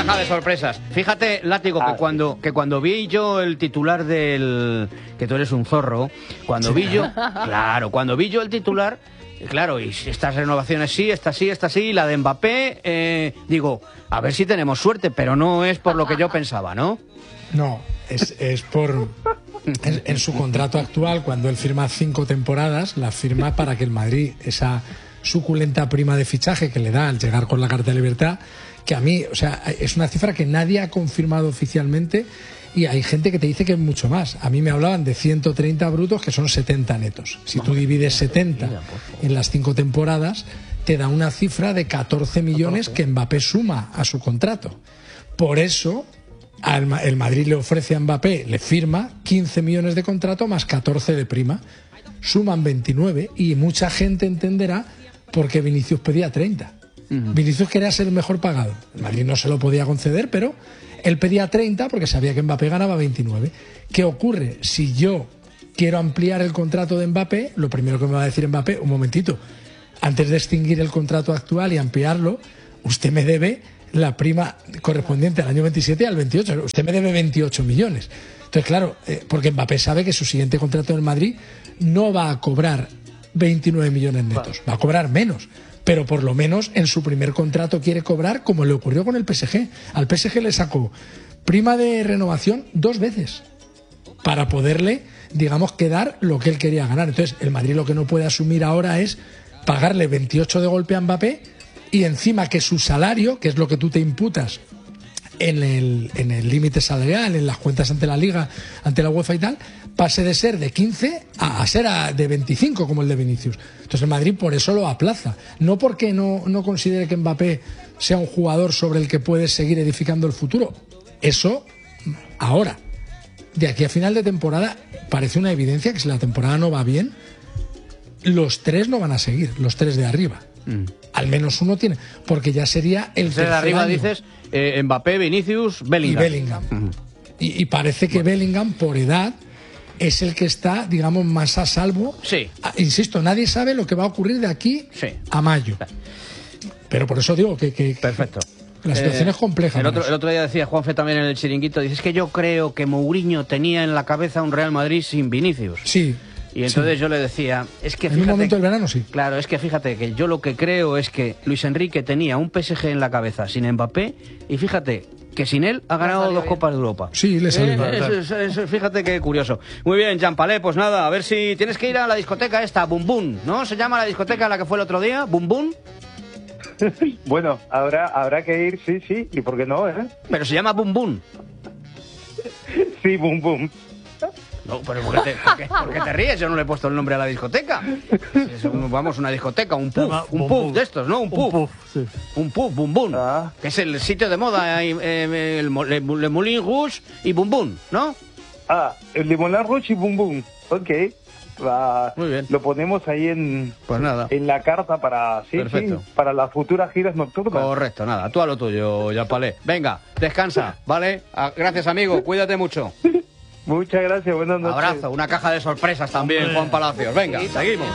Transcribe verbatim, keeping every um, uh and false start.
caja de sorpresas. Fíjate, Látigo, que Ah, cuando sí. que cuando vi yo el titular del... que tú eres un zorro, cuando vi yo... Claro, cuando vi yo el titular... Claro, y estas renovaciones sí, esta sí, esta sí, la de Mbappé, eh, digo, a ver si tenemos suerte, pero no es por lo que yo pensaba, ¿no? No, es, es por... En, en su contrato actual, cuando él firma cinco temporadas, la firma para que el Madrid, esa suculenta prima de fichaje que le da al llegar con la Carta de Libertad, que a mí, o sea, es una cifra que nadie ha confirmado oficialmente y hay gente que te dice que es mucho más. A mí me hablaban de ciento treinta brutos, que son setenta netos. Si tú divides setenta en las cinco temporadas, te da una cifra de catorce millones que Mbappé suma a su contrato. Por eso, al, el Madrid le ofrece a Mbappé, le firma quince millones de contrato más catorce de prima. Suman veintinueve y mucha gente entenderá por qué Vinicius pedía treinta. Uh-huh. Vinicius quería ser el mejor pagado. El Madrid no se lo podía conceder, pero él pedía treinta porque sabía que Mbappé ganaba veintinueve. ¿Qué ocurre? Si yo quiero ampliar el contrato de Mbappé, lo primero que me va a decir Mbappé, un momentito, antes de extinguir el contrato actual y ampliarlo, usted me debe la prima correspondiente al año veintisiete y al veintiocho. Usted me debe veintiocho millones. Entonces, claro, eh, porque Mbappé sabe que su siguiente contrato en el Madrid no va a cobrar veintinueve millones netos, va a cobrar menos. Pero por lo menos en su primer contrato quiere cobrar como le ocurrió con el P S G. Al P S G le sacó prima de renovación dos veces para poderle, digamos, quedar lo que él quería ganar. Entonces, el Madrid lo que no puede asumir ahora es pagarle veintiocho de golpe a Mbappé y encima que su salario, que es lo que tú te imputas en el en el límite salarial, en las cuentas ante la Liga, ante la UEFA y tal, pase de ser de quince a, a ser a, de veinticinco como el de Vinicius. Entonces el Madrid por eso lo aplaza. No porque no, no considere que Mbappé sea un jugador sobre el que puede seguir edificando el futuro. Eso ahora. De aquí a final de temporada parece una evidencia que si la temporada no va bien, los tres no van a seguir, los tres de arriba. Mm. Al menos uno tiene, porque ya sería el tercer de arriba año. Dices eh, Mbappé, Vinicius, Bellingham. Y Bellingham. Uh-huh. y, y parece que bueno. Bellingham, por edad, es el que está, digamos, más a salvo. Sí. Ah, insisto, nadie sabe lo que va a ocurrir de aquí sí. a mayo. Pero por eso digo que, que, Perfecto. que la situación eh, es compleja. El otro, el otro día decía Juanfe también en el chiringuito, dice, es que yo creo que Mourinho tenía en la cabeza un Real Madrid sin Vinicius. Sí. Y entonces sí. yo le decía, es que en fíjate, un momento del verano sí. Claro, es que fíjate que yo lo que creo es que Luis Enrique tenía un P S G en la cabeza sin Mbappé y fíjate que sin él ha ganado dos bien. Copas de Europa. Sí, le salió. Eh, es, es, es, es, fíjate qué curioso. Muy bien, Jean Palé, pues nada, a ver si tienes que ir a la discoteca esta, Bum Bum, ¿no? ¿Se llama la discoteca a la que fue el otro día? ¿Bum Bum? Bueno, habrá habrá que ir, sí, sí, y por qué no, ¿eh? Pero se llama Bum Bum. Sí, Bum Bum. No, pero ¿por qué, te, por, qué, ¿por qué te ríes? Yo no le he puesto el nombre a la discoteca. Es un, vamos, una discoteca, un pub, un pub de estos, ¿no? Un pub. Un pub, sí. Un pub, Bum Bum. Ah. Que es el sitio de moda, eh, eh, el, el, el Moulin Rouge y Bum Bum, ¿no? Ah, el de Moulin Rouge y Bum Bum. Ok. Va, muy bien. Lo ponemos ahí en, pues nada. en la carta para, sí, sí, para las futuras giras nocturnas. Correcto, nada. Tú a lo tuyo, Jean Palé. Venga, descansa, ¿vale? Gracias, amigo. Cuídate mucho. Muchas gracias, buenas noches. Abrazo, una caja de sorpresas también, Juan Palacios. Venga, seguimos.